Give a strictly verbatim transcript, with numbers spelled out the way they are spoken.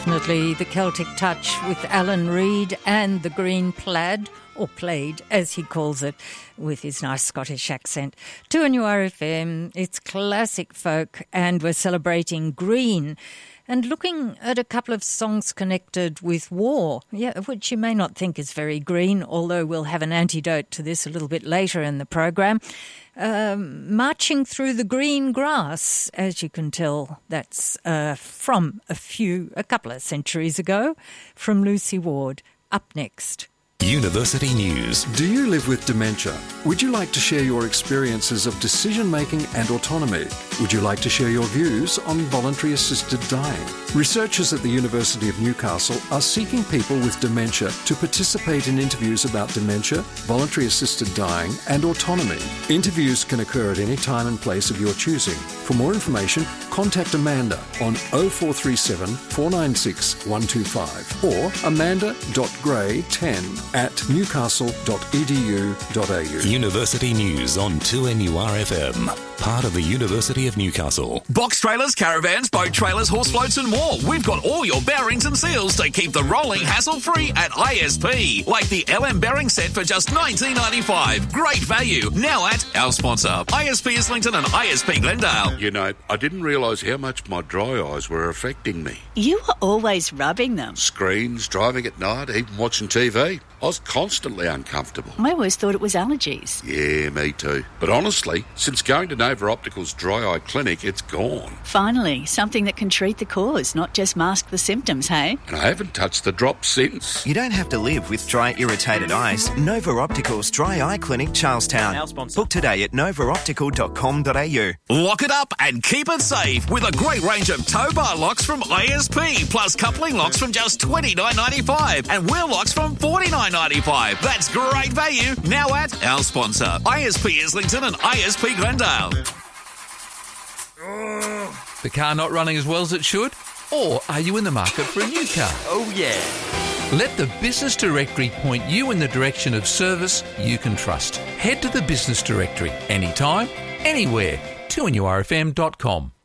Definitely the Celtic touch with Alan Reid and the green plaid, or plaid as he calls it, with his nice Scottish accent. two N U R F M, it's classic folk, and we're celebrating green and looking at a couple of songs connected with war, yeah, which you may not think is very green, although we'll have an antidote to this a little bit later in the program. Um, Marching Through the Green Grass, as you can tell, that's uh, from a few, a couple of centuries ago, from Lucy Ward. Up next. University News. Do you live with dementia? Would you like to share your experiences of decision-making and autonomy? Would you like to share your views on voluntary assisted dying? Researchers at the University of Newcastle are seeking people with dementia to participate in interviews about dementia, voluntary assisted dying and autonomy. Interviews can occur at any time and place of your choosing. For more information, contact Amanda on oh four three seven, four nine six, one two five or amanda dot gray ten at newcastle dot e d u dot a u. University News on two N U R F M, part of the University of Newcastle. Box trailers, caravans, boat trailers, horse floats and more. We've got all your bearings and seals to keep the rolling hassle-free at I S P. Like the L M bearing set for just nineteen ninety-five. Great value. Now at our sponsor, I S P Islington and I S P Glendale. You know, I didn't realise how much my dry eyes were affecting me. You were always rubbing them. Screens, driving at night, even watching T V. I was constantly uncomfortable. I always thought it was allergies. Yeah, me too. But honestly, since going to Nova Optical's dry eye clinic, it's gone. Finally, something that can treat the cause, not just mask the symptoms, hey? And I haven't touched the drops since. You don't have to live with dry, irritated eyes. Nova Optical's Dry Eye Clinic, Charlestown. Our sponsor. Book today at nova optical dot com dot a u. Lock it up and keep it safe with a great range of tow bar locks from I S P, plus coupling locks from just twenty-nine ninety-five and wheel locks from forty-nine ninety-five. That's great value now at our sponsor, I S P Islington and I S P Glendale. The car not running as well as it should? Or are you in the market for a new car? Oh, yeah. Let the Business Directory point you in the direction of service you can trust. Head to the Business Directory anytime, anywhere. two N U R F M dot com.